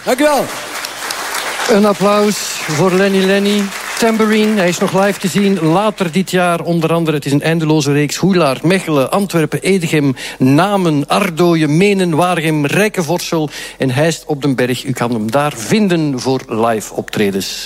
Dank u wel. Een applaus voor Lenny. Tambourine, hij is nog live te zien later dit jaar. Onder andere, het is een eindeloze reeks. Hoelaar, Mechelen, Antwerpen, Edegem, Namen, Ardooien, Menen, Waregem, Rijkenvorsel en Heist op den Berg. U kan hem daar vinden voor live optredens.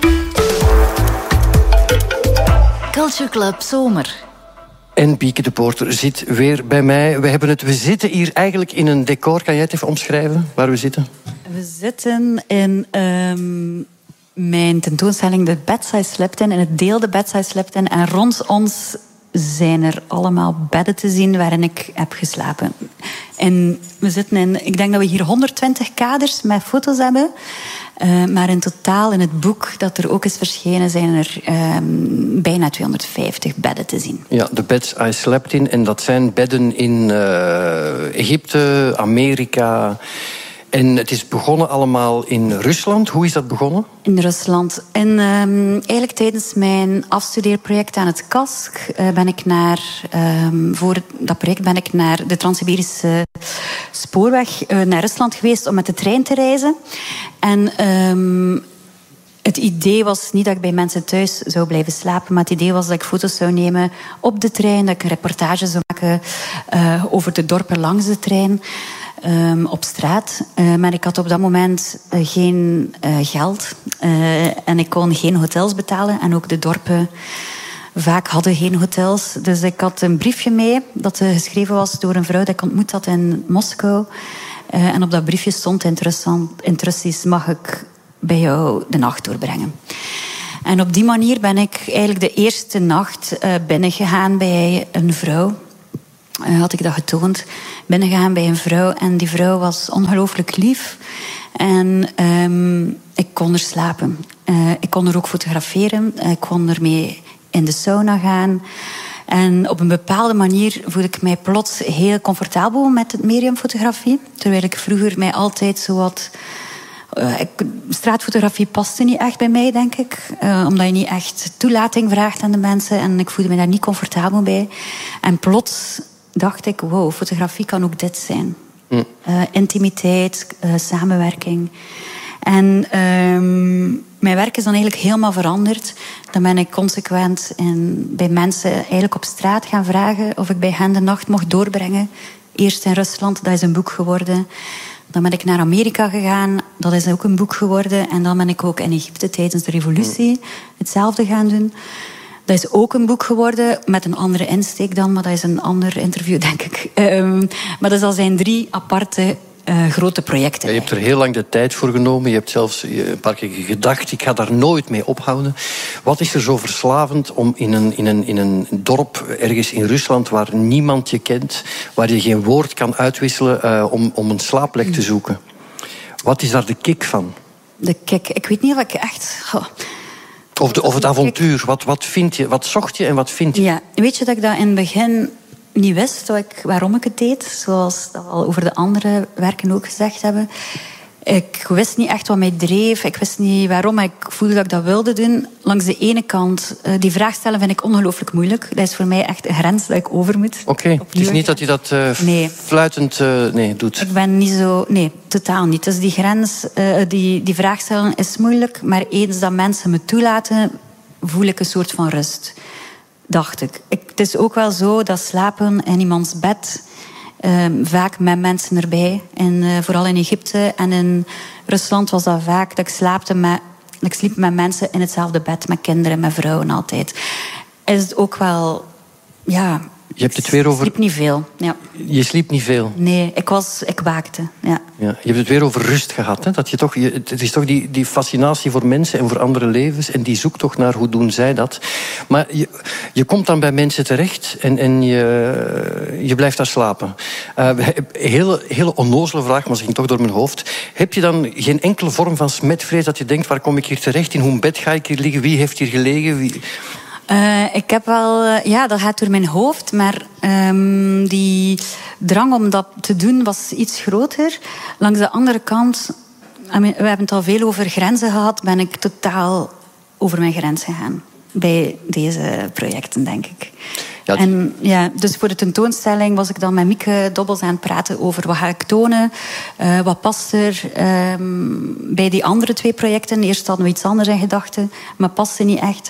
Culture Club Zomer. En Bieke de Poorter zit weer bij mij. We zitten hier eigenlijk in een decor. Kan jij het even omschrijven waar we zitten? We zitten in mijn tentoonstelling de Bedside Slept-In. In het deel de Bedside Slept-In. En rond ons zijn er allemaal bedden te zien waarin ik heb geslapen. En we zitten in... Ik denk dat we hier 120 kaders met foto's hebben. Maar in totaal in het boek dat er ook is verschenen zijn er bijna 250 bedden te zien. Ja, de Beds I Slept In. En dat zijn bedden in Egypte, Amerika. En het is begonnen allemaal in Rusland. Hoe is dat begonnen? In Rusland. En eigenlijk tijdens mijn afstudeerproject aan het KASK voor dat project ben ik naar de Trans-Siberische spoorweg naar Rusland geweest om met de trein te reizen. En het idee was niet dat ik bij mensen thuis zou blijven slapen, maar het idee was dat ik foto's zou nemen op de trein, dat ik een reportage zou maken over de dorpen langs de trein. Op straat. Maar ik had op dat moment geen geld. En ik kon geen hotels betalen. En ook de dorpen vaak hadden geen hotels. Dus ik had een briefje mee dat geschreven was door een vrouw die ik ontmoet had in Moskou. En op dat briefje stond in het Russisch: mag ik bij jou de nacht doorbrengen? En op die manier ben ik eigenlijk de eerste nacht binnengegaan bij een vrouw. Had ik dat getoond, binnengegaan bij een vrouw. En die vrouw was ongelooflijk lief. En ik kon er slapen. Ik kon er ook fotograferen. Ik kon ermee in de sauna gaan. En op een bepaalde manier voelde ik mij plots heel comfortabel met het medium fotografie. Terwijl ik vroeger mij altijd zo wat... straatfotografie paste niet echt bij mij, denk ik. Omdat je niet echt toelating vraagt aan de mensen. En ik voelde me daar niet comfortabel bij. En plots dacht ik, wow, fotografie kan ook dit zijn. Intimiteit, samenwerking. En mijn werk is dan eigenlijk helemaal veranderd. Dan ben ik consequent bij mensen eigenlijk op straat gaan vragen of ik bij hen de nacht mocht doorbrengen. Eerst in Rusland, dat is een boek geworden. Dan ben ik naar Amerika gegaan, dat is ook een boek geworden. En dan ben ik ook in Egypte tijdens de revolutie hetzelfde gaan doen. Dat is ook een boek geworden, met een andere insteek dan, maar dat is een ander interview, denk ik. Maar dus dat zijn 3 aparte grote projecten. Ja, je hebt er heel lang de tijd voor genomen. Je hebt zelfs een paar keer gedacht, ik ga daar nooit mee ophouden. Wat is er zo verslavend om in een dorp ergens in Rusland waar niemand je kent, waar je geen woord kan uitwisselen, om een slaapplek te zoeken? Wat is daar de kick van? De kick? Ik weet niet of ik echt... Of het avontuur. Wat vind je? Wat zocht je en wat vind je? Ja, weet je dat ik dat in het begin niet wist waarom ik het deed? Zoals dat we al over de andere werken ook gezegd hebben. Ik wist niet echt wat mij dreef. Ik wist niet waarom, maar ik voelde dat ik dat wilde doen. Langs de ene kant, die vraag stellen vind ik ongelooflijk moeilijk. Dat is voor mij echt een grens dat ik over moet. Oké, het is niet dat je dat fluitend doet. Ik ben niet zo... Nee, totaal niet. Dus die grens, die vraag stellen is moeilijk. Maar eens dat mensen me toelaten, voel ik een soort van rust. Dacht ik. Het is ook wel zo dat slapen in iemands bed... vaak met mensen erbij. En vooral in Egypte en in Rusland was dat vaak dat ik sliep met mensen in hetzelfde bed, met kinderen, met vrouwen altijd. Is het ook wel, ja... Je hebt het weer over... Ik sliep niet veel, ja. Je sliep niet veel? Nee, ik waakte, ja. Je hebt het weer over rust gehad. Hè? Dat het is toch die fascinatie voor mensen en voor andere levens. En die zoekt toch naar hoe doen zij dat. Maar je komt dan bij mensen terecht en je blijft daar slapen. Hele onnozele vraag, maar ze ging toch door mijn hoofd. Heb je dan geen enkele vorm van smetvrees dat je denkt, waar kom ik hier terecht? In hoe bed ga ik hier liggen? Wie heeft hier gelegen? Ik heb wel... Ja, dat gaat door mijn hoofd. Maar die drang om dat te doen was iets groter. Langs de andere kant... We hebben het al veel over grenzen gehad. Ben ik totaal over mijn grens gegaan. Bij deze projecten, denk ik. Ja, En ja, dus voor de tentoonstelling was ik dan met Mieke Dobbels aan het praten over wat ga ik tonen, wat past er bij die andere 2 projecten. Eerst hadden we iets anders in gedachten, maar paste niet echt.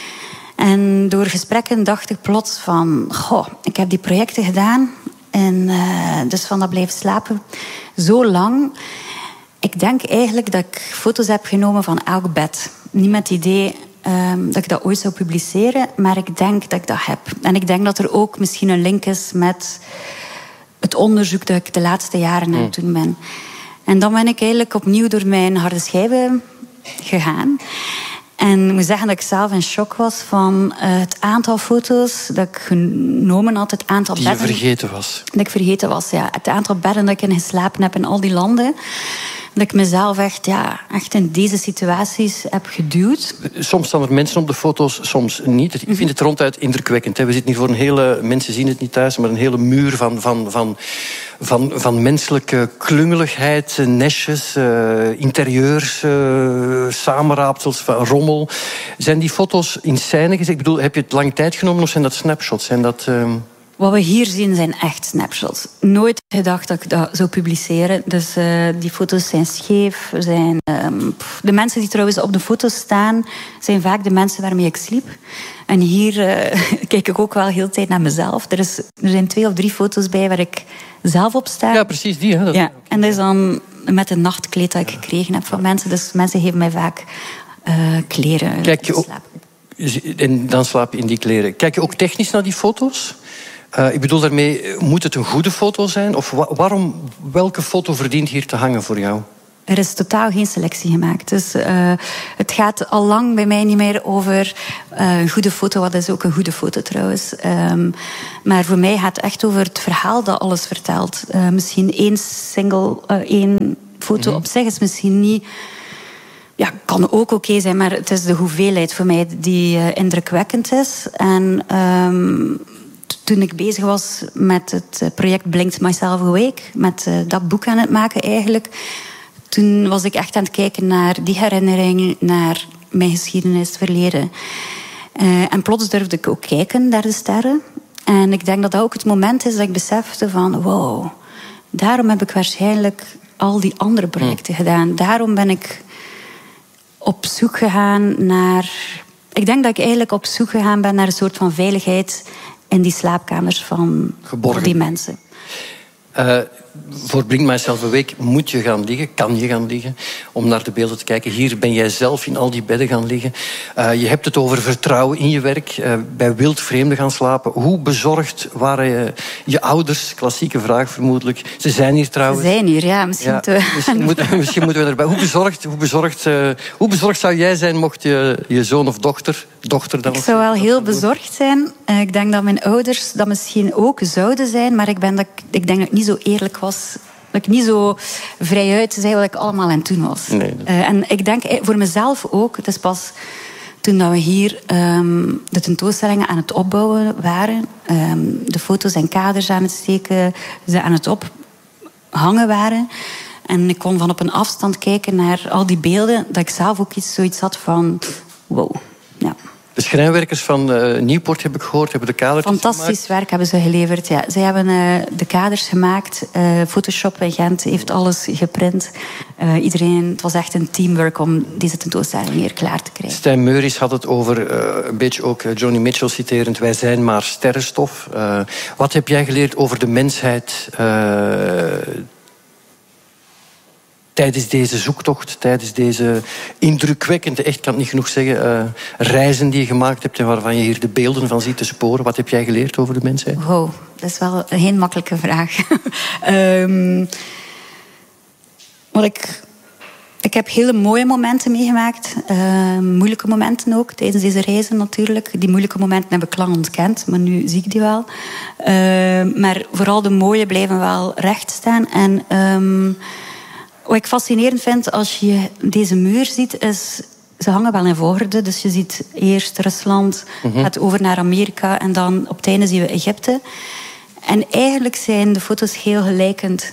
En door gesprekken dacht ik plots van, ik heb die projecten gedaan en dus van dat blijven slapen zo lang. Ik denk eigenlijk dat ik foto's heb genomen van elk bed. Niet met het idee dat ik dat ooit zou publiceren, maar ik denk dat ik dat heb. En ik denk dat er ook misschien een link is met het onderzoek dat ik de laatste jaren aan het doen ben. En dan ben ik eigenlijk opnieuw door mijn harde schijven gegaan. En ik moet zeggen dat ik zelf in shock was van het aantal foto's dat ik genomen had, het aantal bedden... Die je vergeten was. Dat ik vergeten was, ja. Het aantal bedden dat ik in geslapen heb in al die landen. Dat ik mezelf echt in deze situaties heb geduwd. Soms staan er mensen op de foto's, soms niet. Ik vind het ronduit indrukwekkend. We zitten hier voor een hele... Mensen zien het niet thuis, maar een hele muur van menselijke klungeligheid, nestjes, interieurs, samenraapsels, rommel. Zijn die foto's in scène gezet? Ik bedoel, heb je het lang tijd genomen of zijn dat snapshots? Zijn dat... Wat we hier zien zijn echt snapshots. Nooit gedacht dat ik dat zou publiceren. Dus die foto's zijn scheef. De mensen die trouwens op de foto's staan, zijn vaak de mensen waarmee ik sliep. En hier kijk ik ook wel heel de tijd naar mezelf. Er zijn 2 of 3 foto's bij waar ik zelf op sta. Ja, precies die. Hè? Ja, en dat is dan met een nachtkleed dat ik gekregen heb van mensen. Dus mensen geven mij vaak kleren. Kijk je ook, en dan slaap je in die kleren. Kijk je ook technisch naar die foto's? Ik bedoel daarmee, moet het een goede foto zijn? Of welke foto verdient hier te hangen voor jou? Er is totaal geen selectie gemaakt. Dus het gaat al lang bij mij niet meer over een goede foto. Wat is ook een goede foto trouwens. Maar voor mij gaat het echt over het verhaal dat alles vertelt. Misschien één foto op zich is misschien niet... Ja, kan ook oké zijn, maar het is de hoeveelheid voor mij die indrukwekkend is. En... toen ik bezig was met het project Blinked Myself Awake, met dat boek aan het maken eigenlijk, toen was ik echt aan het kijken naar die herinnering, naar mijn geschiedenis, het verleden. En plots durfde ik ook kijken naar de sterren. En ik denk dat dat ook het moment is dat ik besefte van, wow, daarom heb ik waarschijnlijk al die andere projecten gedaan. Daarom ben ik op zoek gegaan naar... Ik denk dat ik eigenlijk op zoek gegaan ben naar een soort van veiligheid in die slaapkamers van al die mensen. Voor Blinked Myself Awake moet je gaan liggen, kan je gaan liggen, om naar de beelden te kijken. Hier ben jij zelf in al die bedden gaan liggen. Je hebt het over vertrouwen in je werk, bij wildvreemden gaan slapen. Hoe bezorgd waren je ouders? Klassieke vraag vermoedelijk. Ze zijn hier trouwens. Ze zijn hier, ja. Misschien moeten we erbij. Hoe bezorgd zou jij zijn mocht je zoon of dochter dan... Ik zou wel heel bezorgd zijn. Ik denk dat mijn ouders dat misschien ook zouden zijn, maar ik denk dat ik niet zo eerlijk was. Dat ik niet zo vrijuit zei wat ik allemaal aan het doen was. Nee, en ik denk voor mezelf ook, het is pas toen dat we hier de tentoonstellingen aan het opbouwen waren, de foto's en kaders aan het steken, ze aan het ophangen waren. En ik kon van op een afstand kijken naar al die beelden, dat ik zelf ook zoiets had van wow. Ja. De schrijnwerkers van Nieuwpoort, heb ik gehoord, hebben de kaders gemaakt. Fantastisch werk hebben ze geleverd, ja. Zij hebben de kaders gemaakt. Photoshop in Gent heeft alles geprint. Het was echt een teamwork om deze tentoonstelling hier klaar te krijgen. Stijn Meuris had het over, een beetje ook Joni Mitchell citerend, wij zijn maar sterrenstof. Wat heb jij geleerd over de mensheid tijdens deze zoektocht, tijdens deze indrukwekkende, echt kan het niet genoeg zeggen, reizen die je gemaakt hebt en waarvan je hier de beelden van ziet te sporen? Wat heb jij geleerd over de mensheid? Wow, dat is wel een heel makkelijke vraag. Ik heb hele mooie momenten meegemaakt. Moeilijke momenten ook, tijdens deze reizen natuurlijk. Die moeilijke momenten heb ik lang ontkend, maar nu zie ik die wel. Maar vooral de mooie blijven wel recht staan. En... wat ik fascinerend vind als je deze muur ziet, is... Ze hangen wel in volgorde. Dus je ziet eerst Rusland, gaat over naar Amerika en dan op het einde zien we Egypte. En eigenlijk zijn de foto's heel gelijkend.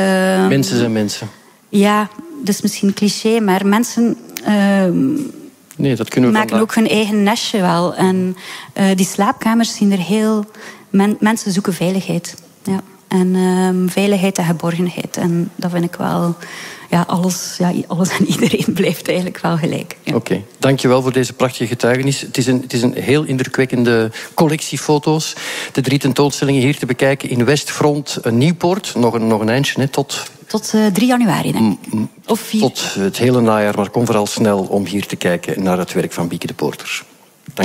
Mensen zijn mensen. Ja, dat is misschien een cliché, maar mensen Nee, dat kunnen we maken ook hun eigen nestje wel. En die slaapkamers zien er heel... Mensen zoeken veiligheid. Ja. En veiligheid en geborgenheid. En dat vind ik wel... Ja, alles en iedereen blijft eigenlijk wel gelijk. Ja. Oké, dankjewel voor deze prachtige getuigenis. Het is een heel indrukwekkende collectie foto's. De 3 tentoonstellingen hier te bekijken in Westfront Nieuwpoort. Nog een eindje, hè, tot 3 januari, denk ik. Of 4. Tot het hele najaar, maar kom vooral snel om hier te kijken naar het werk van Bieke de Poorter.